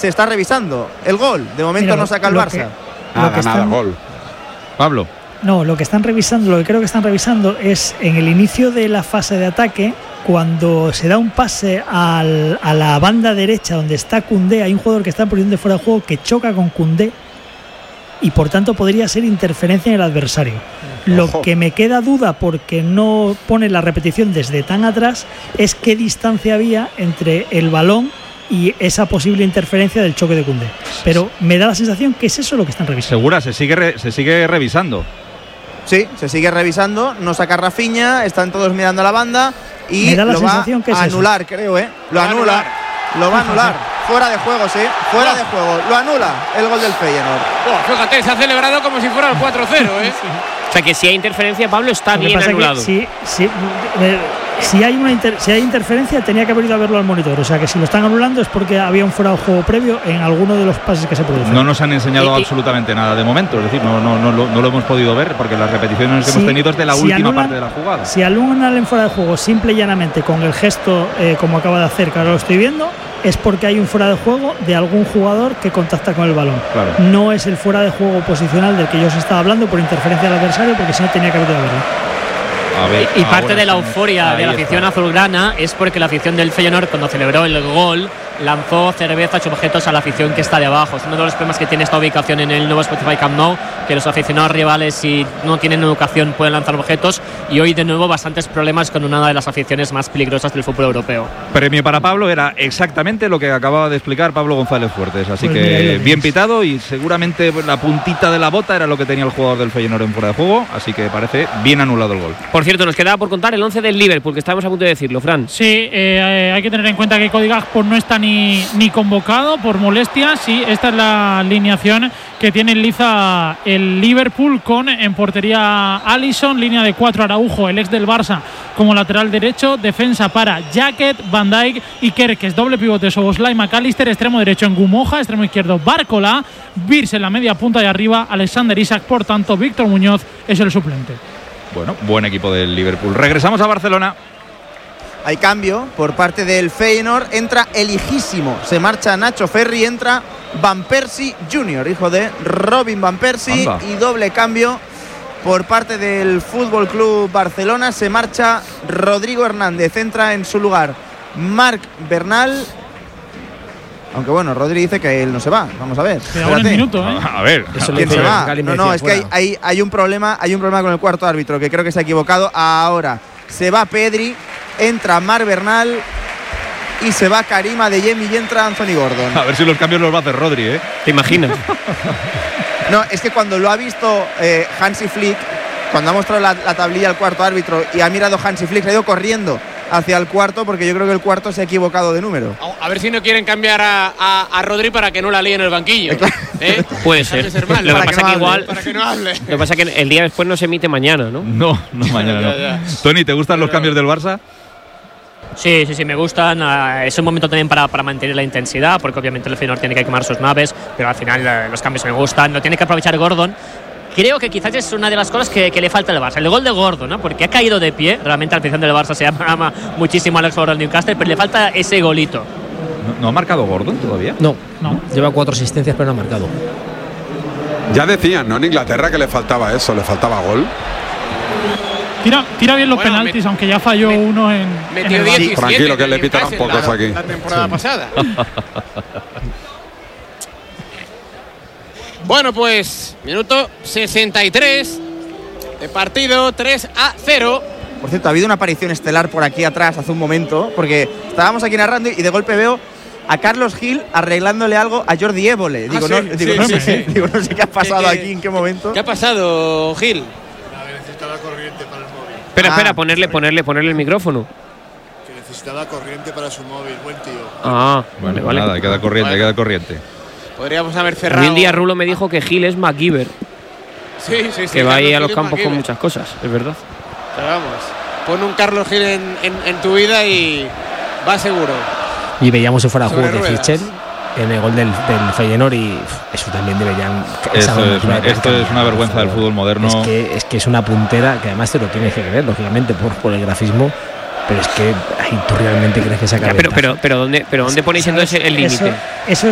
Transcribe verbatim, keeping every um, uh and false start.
se está revisando el gol. De momento Mira, no saca el Barça. Que, nada, que nada, están, gol. Pablo. No, lo que están revisando, lo que creo que están revisando es en el inicio de la fase de ataque, cuando se da un pase al, a la banda derecha donde está Koundé, hay un jugador que está en posición de fuera de juego que choca con Koundé y por tanto podría ser interferencia en el adversario. Lo Ojo. que me queda duda, porque no pone la repetición desde tan atrás, es qué distancia había entre el balón y esa posible interferencia del choque de Koundé. Pero me da la sensación que es eso lo que están revisando. ¿Segura? ¿Se sigue, re, se sigue revisando? Sí, se sigue revisando. No saca Rafinha, están todos mirando a la banda y me da la lo sensación va que es a anular, eso. creo, ¿eh? Lo va anula. Anular. Lo va a anular. Fuera de juego, sí. Fuera de juego. Lo anula el gol del Feyenoord. Oh, fíjate, se ha celebrado como si fuera el cuatro cero, ¿eh? Sí. O sea que si hay interferencia, Pablo, está bien anulado. Sí, sí. Eh, si hay una inter, si hay interferencia, tenía que haber ido a verlo al monitor. O sea que si lo están anulando es porque había un fuera de juego previo en alguno de los pases que se producen. No nos han enseñado y, absolutamente nada de momento. Es decir, no, no, no, no, no lo hemos podido ver porque las repeticiones que si, hemos tenido es de la si última anulan, parte de la jugada. Si anulan en fuera de juego simple y llanamente con el gesto eh, como acaba de hacer, que ahora lo estoy viendo, es porque hay un fuera de juego de algún jugador que contacta con el balón. Claro. No es el fuera de juego posicional del que yo os estaba hablando por interferencia del adversario, porque si no tenía que haber ido a verlo. A ver, y parte de la euforia de la afición azulgrana es porque la afición del Feyenoord, cuando celebró el gol, lanzó cerveza y objetos a la afición que está de abajo. Es uno de los problemas que tiene esta ubicación en el nuevo Spotify Camp Nou, que los aficionados rivales, si no tienen educación, pueden lanzar objetos, y hoy de nuevo bastantes problemas con una de las aficiones más peligrosas del fútbol europeo. Premio para Pablo era exactamente lo que acababa de explicar Pablo González Fuertes, así pues que mira, bien pitado, y seguramente la puntita de la bota era lo que tenía el jugador del Feyenoord en fuera de juego, así que parece bien anulado el gol. Por cierto, nos quedaba por contar el once del Liverpool, que estábamos a punto de decirlo, Fran. Sí, eh, hay que tener en cuenta que Cody Gakpo no está ni, ni convocado por molestias, y esta es la alineación que tiene en liza el Liverpool, con en portería Alisson, línea de cuatro Araujo, el ex del Barça, como lateral derecho, defensa para Jacket, Van Dijk y Kerkez, doble pivote Szoboszlai, McAllister, extremo derecho en Gumoja, extremo izquierdo Barcola, Virs en la media punta de arriba, Alexander Isak, por tanto Víctor Muñoz es el suplente. Bueno, buen equipo del Liverpool. Regresamos a Barcelona. Hay cambio por parte del Feyenoord. Entra el hijísimo. Se marcha Nacho Ferri. Entra Van Persie junior, hijo de Robin Van Persie. Anda. Y doble cambio por parte del Fútbol Club Barcelona. Se marcha Rodrigo Hernández. Entra en su lugar Marc Bernal. Aunque bueno, Rodri dice que él no se va. Vamos a ver. Queda un minuto, ¿eh? A ver. ¿Quién se va? No, no, es que hay, hay, hay un problema, hay un problema con el cuarto árbitro, que creo que se ha equivocado. Ahora se va Pedri, entra Marc Bernal y se va Karim Adeyemi y entra Anthony Gordon. A ver si los cambios los va a hacer Rodri, ¿eh? ¿Te imaginas? No, es que cuando lo ha visto eh, Hansi Flick, cuando ha mostrado la, la tablilla al cuarto árbitro y ha mirado Hansi Flick, se ha ido corriendo hacia el cuarto, porque yo creo que el cuarto se ha equivocado de número. A ver si no quieren cambiar a, a, a Rodri para que no la líe en el banquillo. ¿Eh? Puede ser. ser mal, lo que para pasa que, no que hable, igual, para que no hable. Lo que pasa que el día después no se emite mañana, ¿no? No, no mañana no. ya, ya. Tony, ¿te gustan Pero... los cambios del Barça? Sí, sí, sí, me gustan. Es un momento también para, para mantener la intensidad, porque obviamente el Feyenoord tiene que quemar sus naves, pero al final los cambios me gustan. Lo tiene que aprovechar Gordon. Creo que quizás es una de las cosas que, que le falta al Barça. El gol de Gordon, ¿no? Porque ha caído de pie. Realmente la afición del Barça se llama muchísimo a Alex Gordon Newcastle, pero le falta ese golito. ¿No, ¿No ha marcado Gordon todavía? No, no. Lleva cuatro asistencias, pero no ha marcado. Ya decían, ¿no? En Inglaterra que le faltaba eso, le faltaba gol. Tira, tira bien los bueno, penaltis, me, aunque ya falló me, uno en, en el diecisiete, tranquilo, que le pitarán pocos aquí. La temporada sí. pasada. Bueno, pues minuto sesenta y tres de partido, tres a cero. Por cierto, ha habido una aparición estelar por aquí atrás hace un momento, porque estábamos aquí narrando y de golpe veo a Carlos Gil arreglándole algo a Jordi Évole. Digo, ah, sí, no, digo, sí, no, sí, sé, sí. digo no sé qué ha pasado ¿Qué, qué, aquí, en qué momento. ¿Qué ha pasado, Gil? Necesitaba corriente para el móvil. Espera, ah, espera, ponerle, ponerle, ponerle el micrófono. Que necesitaba corriente para su móvil, buen tío. Ah, vale, vale. Nada, hay que dar corriente, vale. hay que dar corriente. Podríamos haber cerrado. Un día Rulo me dijo que Gil es MacGyver. Sí, sí, sí. Que va ahí a los campos con muchas cosas, es verdad. Pero vamos, pon un Carlos Gil en, en, en tu vida y va seguro. Y veíamos si fuera juego de Fichel en el gol del, del Feyenoord, y eso también deberían. Esto, es una, esto es una vergüenza del fútbol moderno. Es que, es que es una puntera que además te lo tienes que creer, lógicamente, por, por el grafismo. Pero es que, ay, ¿tú realmente crees que saca pero, pero, pero, ¿dónde, pero ¿dónde ponéis entonces el límite? Eso, eso